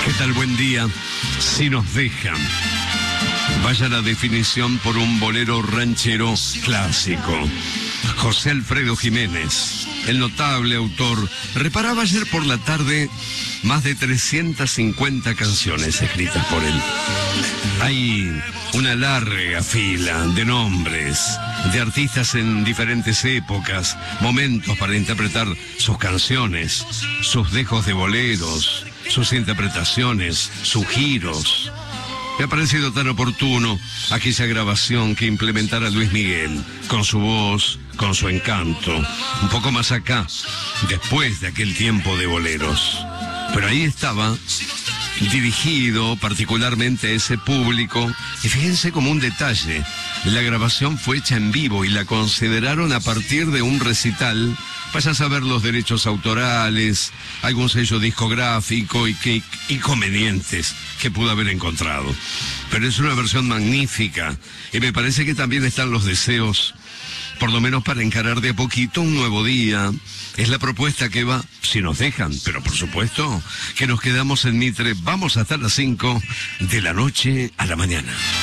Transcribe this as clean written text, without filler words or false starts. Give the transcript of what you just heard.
¿Qué tal? Buen día. Si nos dejan. Vaya la definición por un bolero ranchero clásico. José Alfredo Jiménez, el notable autor, reparaba ayer por la tarde más de 350 canciones escritas por él. Hay una larga fila de nombres, de artistas en diferentes épocas, momentos para interpretar sus canciones, sus dejos de boleros, sus interpretaciones, sus giros. Me ha parecido tan oportuno aquella grabación que implementara Luis Miguel, con su voz, con su encanto, un poco más acá, después de aquel tiempo de boleros. Pero ahí estaba, dirigido particularmente a ese público, y fíjense como un detalle, la grabación fue hecha en vivo y la consideraron a partir de un recital. Vaya a saber los derechos autorales, algún sello discográfico y qué inconvenientes que pudo haber encontrado. Pero es una versión magnífica y me parece que también están los deseos, por lo menos para encarar de a poquito un nuevo día. Es la propuesta que va, si nos dejan, pero por supuesto que nos quedamos en Mitre. Vamos hasta las 5 de la noche a la mañana.